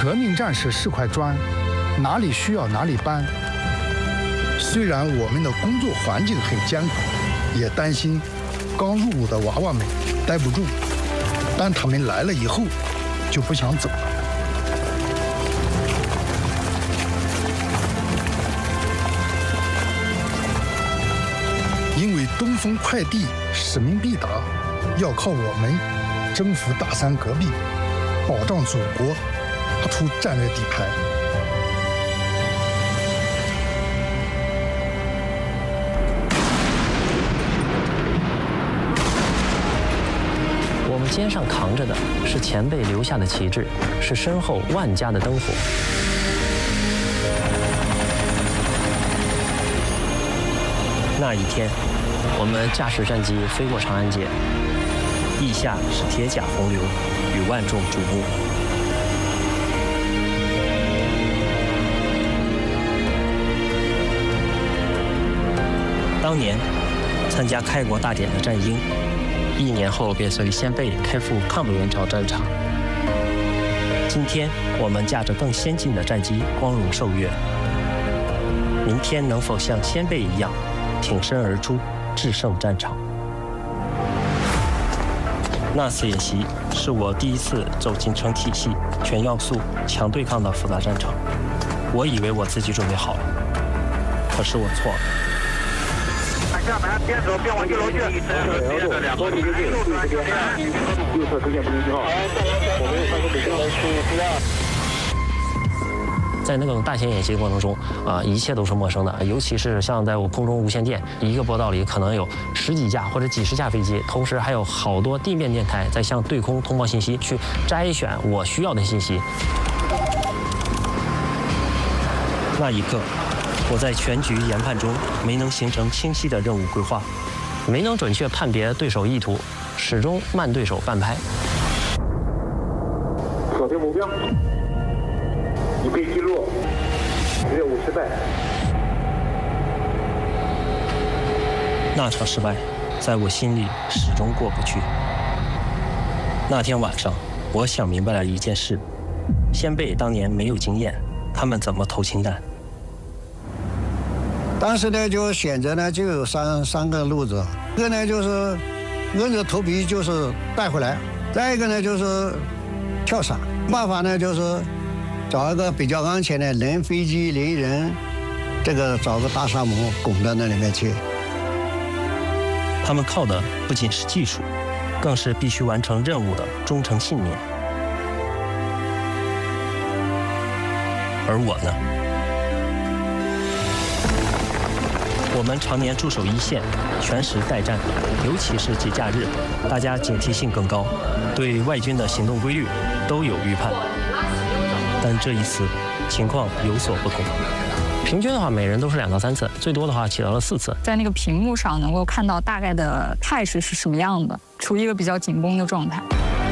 革命战士是块砖，哪里需要哪里搬。虽然我们的工作环境很艰苦，也担心刚入伍的娃娃们待不住，但他们来了以后就不想走了。因为东风快递使命必达，要靠我们征服大山戈壁，保障祖国，打出战略底牌。 我们肩上扛着的是前辈留下的旗帜，是身后万家的灯火。那一天，我们驾驶战机飞过长安街，翼下是铁甲洪流与万众瞩目。当年参加开国大典的战鹰，1年后便随先辈开赴抗美援朝战场。今天我们驾着更先进的战机光荣受阅，明天能否像先辈一样挺身而出，制胜战场？那次演习是我第一次走进成体系、全要素、强对抗的复杂战场。我以为我自己准备好了，可是我错了。 下门边走边往1楼去。右侧出现不明信号。我们上个北京来出在那种大型演习过程中，一切都是陌生的，尤其是像在我空中无线电，一个波道里可能有10几架或者几十架飞机，同时还有好多地面电台在向对空通报信息，去摘选我需要的信息。那一刻，我在全局研判中没能形成清晰的任务规划，没能准确判别对手意图，始终慢对手半拍。 锁定目标。已被击落，任务失败。 那场失败，在我心里始终过不去。那天晚上，我想明白了一件事：先辈当年没有经验，他们怎么投氢弹？ 当时呢，就选择呢就有三个路子，一个呢就是硬着头皮就是带回来，再一个呢就是跳伞，办法呢就是找一个比较安全的人飞机连人，这个找个大沙漠拱到那里面去。 他们靠的不仅是技术，更是必须完成任务的忠诚信念。而我呢？我们常年驻守一线，全时待战，尤其是节假日，大家警惕性更高，对外军的行动规律都有预判。但这一次情况有所不同，平均的话每人都是2到3次，最多的话起到了4次。 在那个屏幕上能够看到大概的态势是什么样的，处于一个比较紧绷的状态。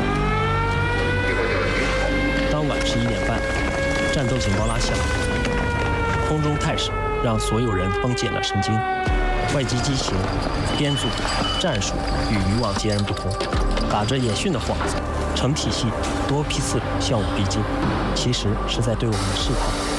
当晚11点半，战斗警报拉响，空中态势让所有人绷紧了神经。外机机型、编组、战术与以往截然不同，打着演训的幌子，成体系多批次向我逼近，其实是在对我们试探。